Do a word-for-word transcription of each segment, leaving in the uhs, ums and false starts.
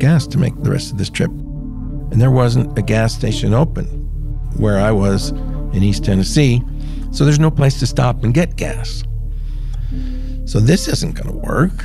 gas to make the rest of this trip. And there wasn't a gas station open where I was in East Tennessee, so there's no place to stop and get gas. So this isn't going to work.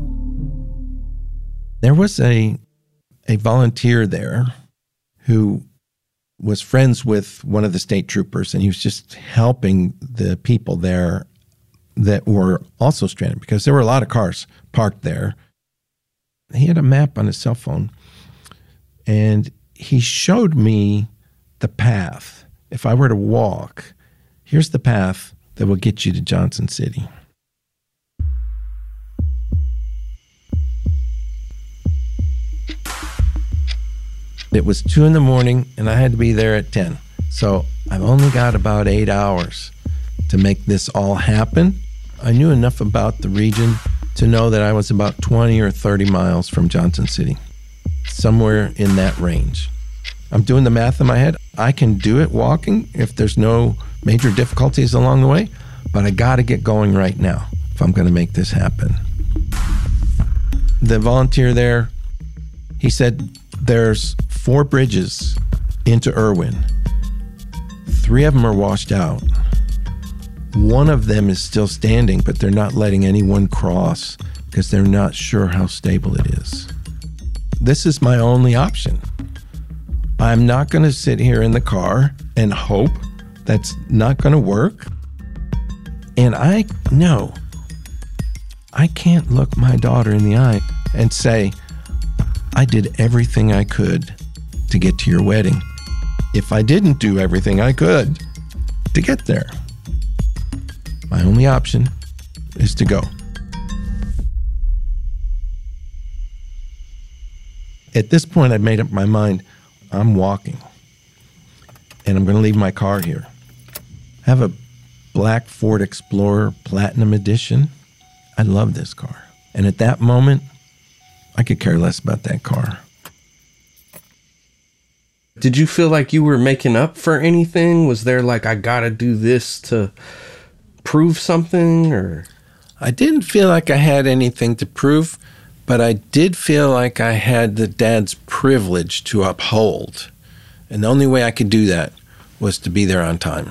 There was a a volunteer there who was friends with one of the state troopers, and he was just helping the people there that were also stranded because there were a lot of cars parked there. He had a map on his cell phone, and he showed me the path. If I were to walk, here's the path that will get you to Johnson City. It was two in the morning, and I had to be there at ten. So I've only got about eight hours to make this all happen. I knew enough about the region to know that I was about twenty or thirty miles from Johnson City, somewhere in that range. I'm doing the math in my head. I can do it walking if there's no major difficulties along the way, but I got to get going right now if I'm going to make this happen. The volunteer there, he said there's four bridges into Irwin. Three of them are washed out. One of them is still standing, but they're not letting anyone cross because they're not sure how stable it is. This is my only option. I'm not going to sit here in the car and hope that's not going to work. And I know I can't look my daughter in the eye and say, I did everything I could to get to your wedding, if I didn't do everything I could to get there. My only option is to go. At this point, I'd made up my mind. I'm walking, and I'm going to leave my car here. I have a black Ford Explorer Platinum Edition. I love this car. And at that moment, I could care less about that car. Did you feel like you were making up for anything? Was there like, I gotta do this to prove something, or? I didn't feel like I had anything to prove, but I did feel like I had the dad's privilege to uphold. And the only way I could do that was to be there on time.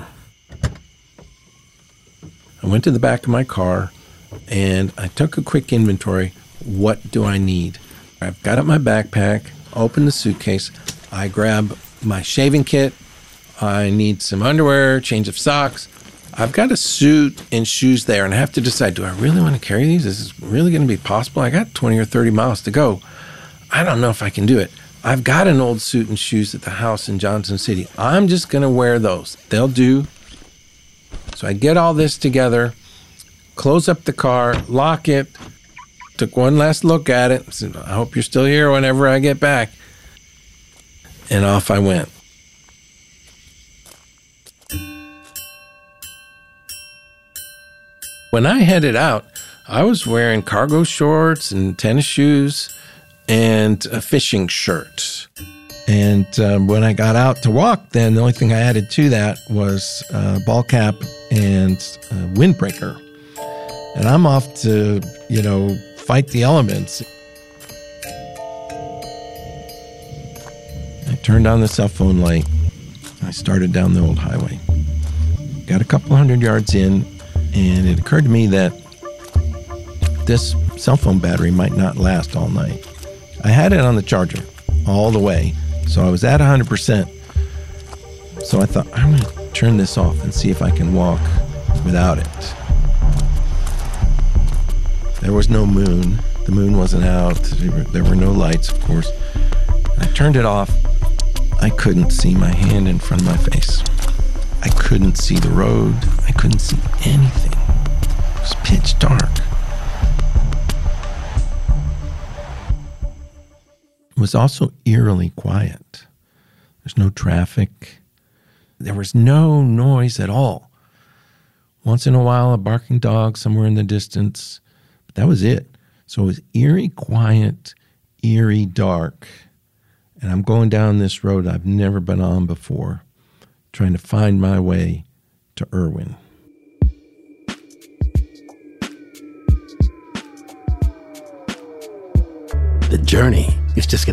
I went to the back of my car and I took a quick inventory. What do I need? I've got up my backpack, opened the suitcase. I grab my shaving kit. I need some underwear, change of socks. I've got a suit and shoes there, and I have to decide, do I really want to carry these? Is this really going to be possible? I got twenty or thirty miles to go. I don't know if I can do it. I've got an old suit and shoes at the house in Johnson City. I'm just going to wear those. They'll do. So I get all this together, close up the car, lock it, took one last look at it. Said, I hope you're still here whenever I get back. And off I went. When I headed out, I was wearing cargo shorts and tennis shoes and a fishing shirt. And um, when I got out to walk, then the only thing I added to that was a ball cap and a windbreaker. And I'm off to, you know, fight the elements. I turned on the cell phone light. I started down the old highway. Got a couple hundred yards in, and it occurred to me that this cell phone battery might not last all night. I had it on the charger all the way, so I was at one hundred percent. So I thought, I'm going to turn this off and see if I can walk without it. There was no moon. The moon wasn't out. There were no lights, of course. I turned it off. I couldn't see my hand in front of my face. I couldn't see the road. I couldn't see anything. It was pitch dark. It was also eerily quiet. There's no traffic. There was no noise at all. Once in a while, a barking dog somewhere in the distance. But that was it. So it was eerie quiet, eerie dark. And I'm going down this road I've never been on before, trying to find my way to Irwin. The journey is just getting